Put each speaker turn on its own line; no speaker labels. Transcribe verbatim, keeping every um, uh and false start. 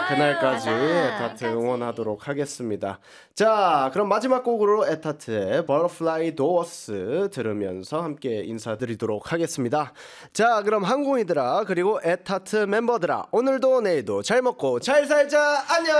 그날까지 에타트 응원하도록 하겠습니다. 자, 그럼 마지막 곡으로 에타트의 Butterfly Doors 들으면서 함께 인사드리도록 하겠습니다. 자, 그럼 항공이들아 그리고 에타트 멤버들아 오늘도 내일도 잘 먹고 잘 살자. 안녕.